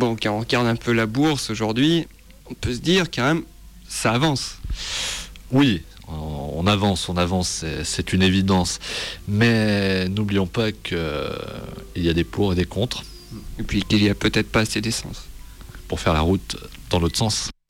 Bon, quand on regarde un peu la bourse aujourd'hui, on peut se dire quand même, ça avance. Oui, on avance, c'est une évidence. Mais n'oublions pas qu'il y a des pour et des contre Et puis qu'il y a peut-être pas assez d'essence. pour faire la route dans l'autre sens.